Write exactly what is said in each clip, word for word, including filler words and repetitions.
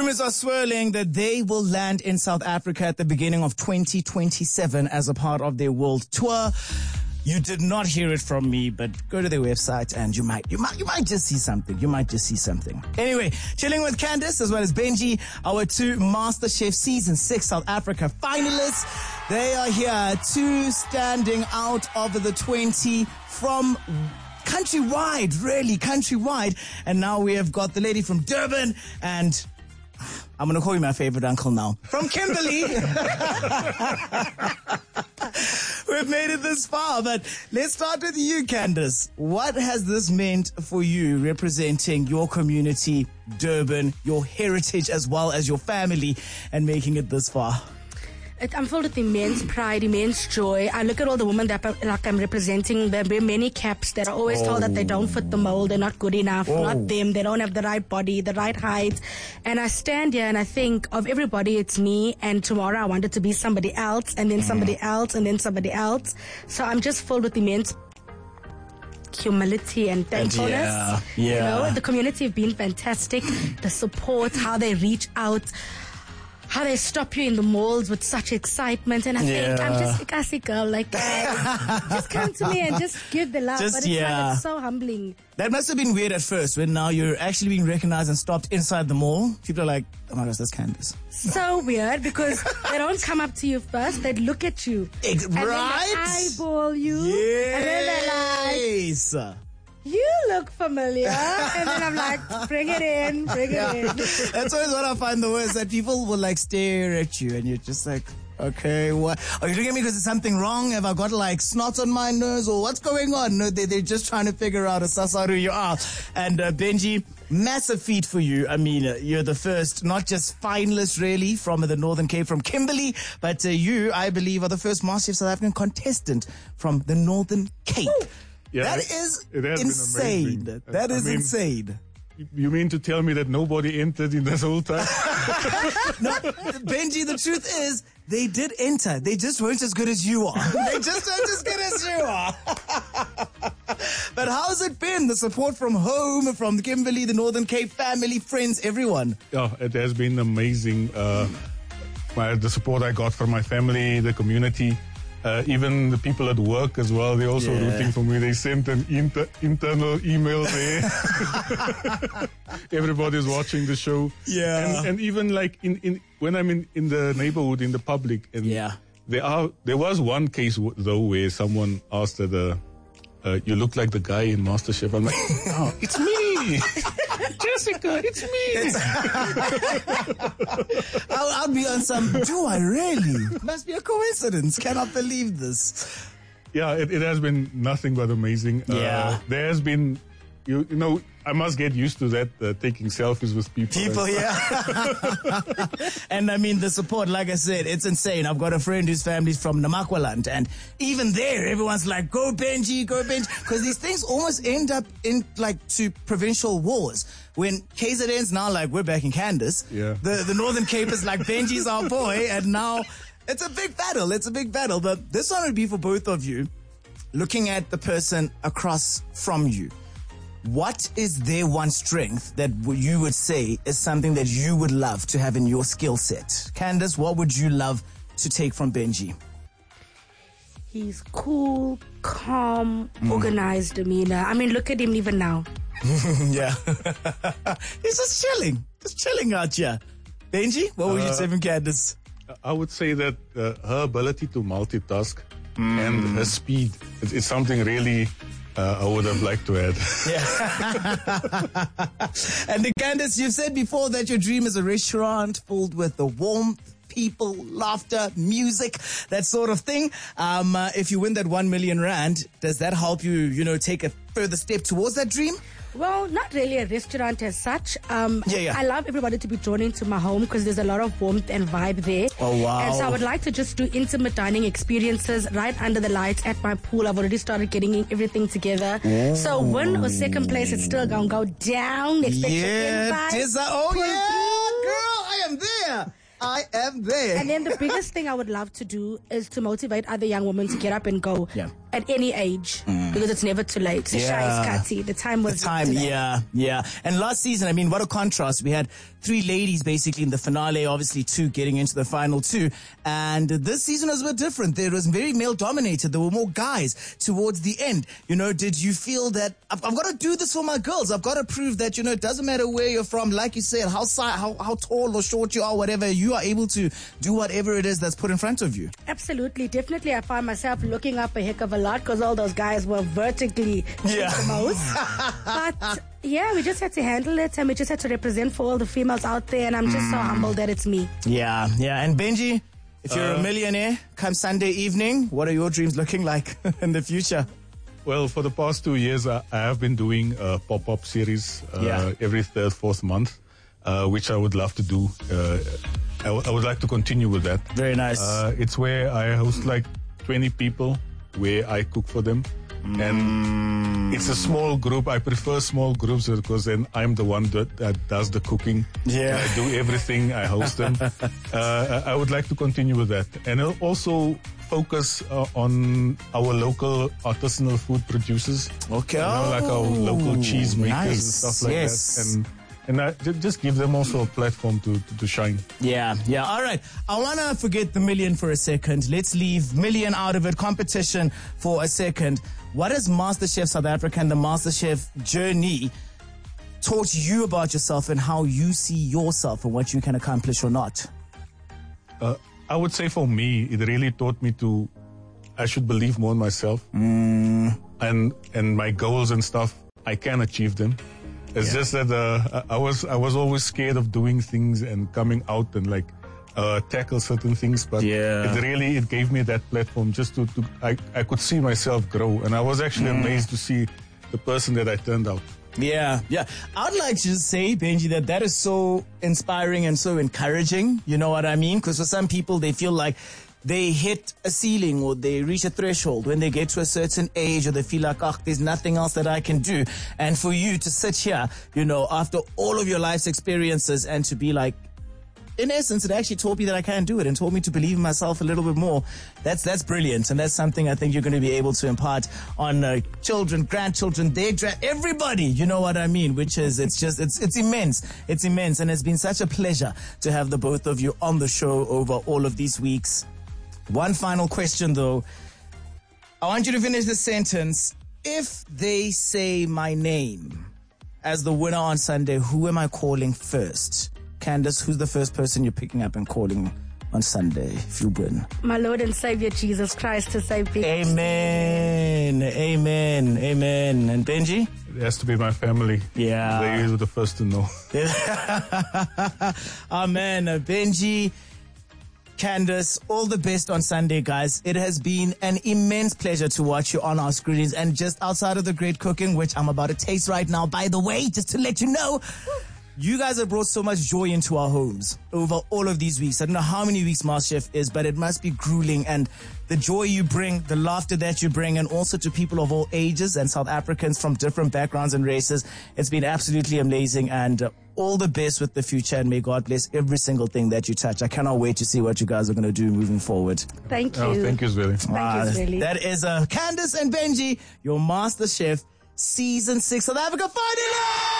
Rumors are swirling that they will land in South Africa at the beginning of twenty twenty-seven as a part of their world tour. You did not hear it from me, but go to their website and you might, you might, you might just see something. You might just see something. Anyway, chilling with Candice as well as Benji, our two MasterChef Season six South Africa finalists. They are here, two standing out of the twenty from countrywide, really countrywide. And now we have got the lady from Durban and I'm going to call you my favorite uncle now. From Kimberley. We've made it this far, but let's start with you, Candice. What has this meant for you representing your community, Durban, your heritage as well as your family, and making it this far? I'm filled with immense pride, immense joy. I look at all the women that like I'm representing. There are many caps that are always oh. told that they don't fit the mold, they're not good enough, oh. not them, they don't have the right body, the right height. And I stand here and I think of everybody, it's me, and tomorrow I wanted to be somebody else, and then somebody else, and then somebody else. So I'm just filled with immense humility and thankfulness. Yeah, yeah. You know, the community have been fantastic. The support, how they reach out, how they stop you in the malls with such excitement, and I think yeah. I'm just a classy girl, like uh, just come to me and just give the love. Just, but it's, yeah. like, it's so humbling. That must have been weird at first when now you're actually being recognized and stopped inside the mall. People are like, oh my gosh, that's Candice. So weird because they don't come up to you first, they look at you. Ex- and right? Then they eyeball you. Yes. And then they're like, you look familiar. And then I'm like, bring it in, bring it in. That's always what I find the worst, that people will like stare at you and you're just like, okay, what? Are you looking at me because there's something wrong? Have I got like snot on my nose or what's going on? No, they, they're just trying to figure out, assess who you are. And uh, Benji, massive feat for you. I mean, uh, you're the first, not just finalist really from the Northern Cape, from Kimberley, but uh, you, I believe, are the first MasterChef South African contestant from the Northern Cape. Woo! Yeah, that is it has insane. Been that I is mean, insane. You mean to tell me that nobody entered in this whole time? No, Benji, the truth is, they did enter. They just weren't as good as you are. They just weren't as good as you are. But how's it been? The support from home, from Kimberley, the Northern Cape family, friends, everyone. Oh, it has been amazing. Uh, my, the support I got from my family, the community. Uh, even the people at work as well, they're also yeah. rooting for me. They sent an inter- internal email there. Everybody's watching the show. Yeah. And, and even like in, in when I'm in, in the neighborhood, in the public, and yeah. there are there was one case w- though where someone asked that uh, uh, you look like the guy in MasterChef. I'm like, oh, it's me. Jessica, it's me. I'll, I'll be on some, do I really? Must be a coincidence. Cannot believe this. Yeah, it, it has been nothing but amazing. Yeah. Uh, there has been, you, you know, I must get used to that, uh, taking selfies with people. People, yeah. And I mean, the support, like I said, it's insane. I've got a friend whose family's from Namakwaland, and even there, everyone's like, go Benji, go Benji. Because these things almost end up in, like, to provincial wars. When K Z N's now like, we're back in Candice. Yeah. The, the Northern Cape is like, Benji's our boy, and now it's a big battle. It's a big battle. But this one would be for both of you, looking at the person across from you. What is their one strength that you would say is something that you would love to have in your skill set? Candice, what would you love to take from Benji? He's cool, calm, mm. organized demeanor. I mean, look at him even now. Yeah. He's just chilling. Just chilling out here. Benji, what would uh, you say from Candice? I would say that uh, her ability to multitask mm. and her speed is, is something really... Uh, I would have liked to add. Yeah. And Candice, you've said before that your dream is a restaurant filled with the warmth, people, laughter, music, that sort of thing. Um, uh, if you win that one million rand, does that help you, you know, take a further step towards that dream? Well, not really a restaurant as such. Um, yeah, yeah. I love everybody to be drawn into my home because there's a lot of warmth and vibe there. Oh, wow. And so I would like to just do intimate dining experiences right under the lights at my pool. I've already started getting everything together. Ooh. So win or second place, it's still going to go down. Expect yeah, Tessa. Oh, Pull yeah, girl, I am there. I am there. And then the biggest thing I would love to do is to motivate other young women to get up and go yeah. at any age. Mm. because it's never too late. So Yeah. Shai the time was The time, today. yeah, yeah. And last season, I mean, what a contrast. We had three ladies basically in the finale, obviously two getting into the final two. And this season was a bit different. There was very male dominated. There were more guys towards the end. You know, did you feel that I've, I've got to do this for my girls? I've got to prove that, you know, it doesn't matter where you're from. Like you said, how, si- how, how tall or short you are, whatever, you are able to do whatever it is that's put in front of you. Absolutely. Definitely, I found myself looking up a heck of a lot because all those guys were vertically Yeah. the most. But yeah, we just had to handle it and we just had to represent for all the females out there. And I'm just so humbled that it's me. Yeah, yeah. And Benji, if you're Uh, a millionaire come Sunday evening, what are your dreams looking like in the future? Well, for the past two years, I, I have been doing a pop-up series uh, Yeah. every third, fourth month, uh, which I would love to do. Uh, I, w- I would like to continue with that. Very nice. Uh, it's where I host like twenty people, where I cook for them. And it's a small group. I prefer small groups because then I'm the one that, that does the cooking. Yeah. I do everything. I host them. uh, I would like to continue with that. And I'll also focus uh, on our local artisanal food producers. Okay. You know, like our local cheese makers and Nice. stuff like Yes. that. And and I, ju- just give them also a platform to, to, to shine. Yeah, yeah. All right. I want to forget the million for a second. Let's leave million out of it, competition for a second. What has MasterChef South Africa and the MasterChef journey taught you about yourself and how you see yourself and what you can accomplish or not? Uh, I would say for me, it really taught me to, I should believe more in myself. Mm. And and my goals and stuff, I can achieve them. It's Yeah. just that uh, I I was I was always scared of doing things and coming out and like uh, tackle certain things. But Yeah. it really it gave me that platform just to, to I, I could see myself grow. And I was actually amazed to see the person that I turned out. Yeah, yeah. I'd like to just say, Benji, that that is so inspiring and so encouraging. You know what I mean? Because for some people, they feel like they hit a ceiling or they reach a threshold when they get to a certain age, or they feel like, oh, there's nothing else that I can do. And for you to sit here, you know, after all of your life's experiences and to be like, in essence, it actually taught me that I can do it and taught me to believe in myself a little bit more. That's that's brilliant, and that's something I think you're going to be able to impart on uh, children, grandchildren, their gra- everybody. You know what I mean? Which is, it's just, it's it's immense. It's immense, and it's been such a pleasure to have the both of you on the show over all of these weeks. One final question, though. I want you to finish the sentence. If they say my name as the winner on Sunday, who am I calling first? Candace, who's the first person you're picking up and calling on Sunday if you win? My Lord and Savior Jesus Christ to save me. Amen. Amen. Amen. And Benji? It has to be my family. Yeah. They were the first to know. Amen. Uh, Benji, Candace, all the best on Sunday, guys. It has been an immense pleasure to watch you on our screens. And just outside of the great cooking, which I'm about to taste right now, by the way, just to let you know, you guys have brought so much joy into our homes over all of these weeks. I don't know how many weeks MasterChef is, but it must be grueling. And the joy you bring, the laughter that you bring, and also to people of all ages and South Africans from different backgrounds and races, it's been absolutely amazing. And uh, all the best with the future, and may God bless every single thing that you touch. I cannot wait to see what you guys are going to do moving forward. Thank you. Oh, thank you, Zweli. Thank you, Zweli. That is uh, Candace and Benji, your MasterChef Season six South Africa finalists!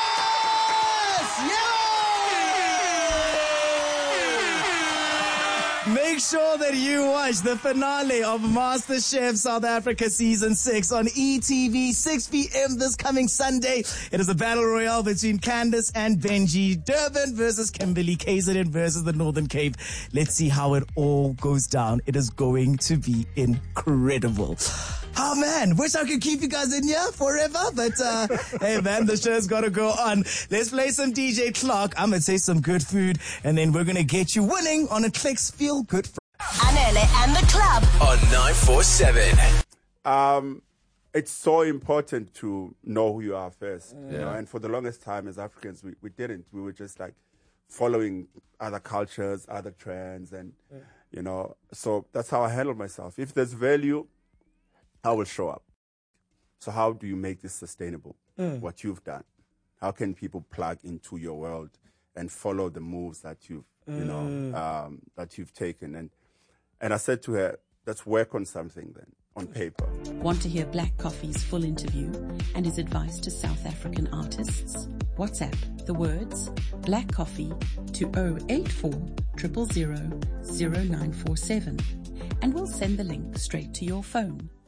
Make sure that you watch the finale of MasterChef South Africa Season six on E T V, six p.m. this coming Sunday. It is a battle royale between Candace and Benji. Durban versus Kimberley, K Z N versus the Northern Cape. Let's see how it all goes down. It is going to be incredible. Oh man, wish I could keep you guys in here forever, but uh, hey man, the show's gotta go on. Let's play some D J Clark. I'm gonna say some good food, and then we're gonna get you winning on a Clicks Feel Good Friday. Anele and the club on nine four seven. Um, it's so important to know who you are first, you know. And for the longest time, as Africans, we, we didn't. We were just like following other cultures, other trends, and you know. So that's how I handle myself. If there's value, I will show up. So how do you make this sustainable? Mm. What you've done. How can people plug into your world and follow the moves that you've, mm. you know, um, that you've taken? And and I said to her, let's work on something then. on paper. Want to hear Black Coffee's full interview and his advice to South African artists? WhatsApp the words Black Coffee to zero eight four zero zero zero zero nine four seven and we'll send the link straight to your phone.